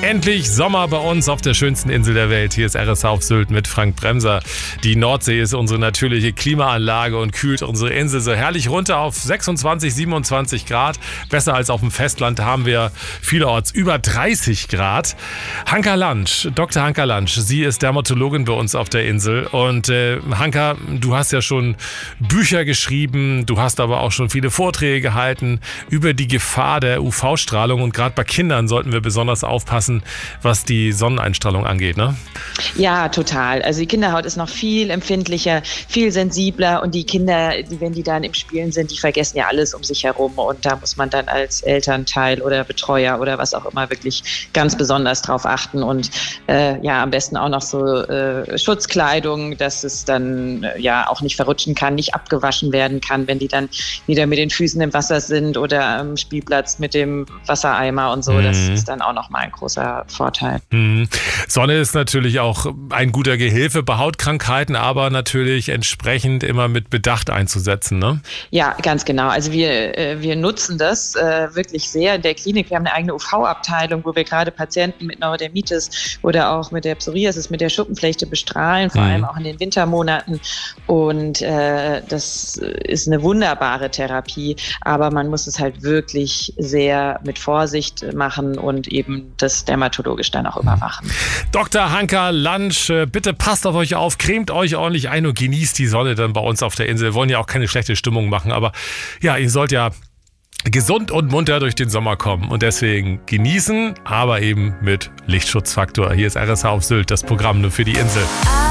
Endlich Sommer bei uns auf der schönsten Insel der Welt. Hier ist RSH auf Sylt mit Frank Bremser. Die Nordsee ist unsere natürliche Klimaanlage und kühlt unsere Insel so herrlich runter auf 26, 27 Grad. Besser als auf dem Festland, da haben wir vielerorts über 30 Grad. Hanka Lantsch, Dr. Hanka Lantsch, sie ist Dermatologin bei uns auf der Insel. Und Hanka, du hast ja schon Bücher geschrieben, du hast aber auch schon viele Vorträge gehalten über die Gefahr der UV-Strahlung. Und gerade bei Kindern sollten wir besonders aufpassen, was die Sonneneinstrahlung angeht, ne? Ja, total. Also die Kinderhaut ist noch viel empfindlicher, viel sensibler und die Kinder, wenn die dann im Spielen sind, die vergessen ja alles um sich herum und da muss man dann als Elternteil oder Betreuer oder was auch immer wirklich ganz besonders drauf achten und am besten auch noch so Schutzkleidung, dass es dann auch nicht verrutschen kann, nicht abgewaschen werden kann, wenn die dann wieder mit den Füßen im Wasser sind oder am Spielplatz mit dem Wassereimer und so. Das ist dann auch nochmal ein großer Vorteil. Sonne ist natürlich auch ein guter Gehilfe bei Hautkrankheiten, aber natürlich entsprechend immer mit Bedacht einzusetzen, ne? Ja, ganz genau. Also wir nutzen das wirklich sehr in der Klinik. Wir haben eine eigene UV-Abteilung, wo wir gerade Patienten mit Neurodermitis oder auch mit der Psoriasis, mit der Schuppenflechte bestrahlen, vor allem auch in den Wintermonaten. Und das ist eine wunderbare Therapie, aber man muss es halt wirklich sehr mit Vorsicht machen und eben das dermatologisch dann auch überwachen. Dr. Hanka Lantsch, bitte passt auf euch auf, cremt euch ordentlich ein und genießt die Sonne dann bei uns auf der Insel. Wir wollen ja auch keine schlechte Stimmung machen, aber ja, ihr sollt ja gesund und munter durch den Sommer kommen und deswegen genießen, aber eben mit Lichtschutzfaktor. Hier ist RSH auf Sylt, das Programm nur für die Insel.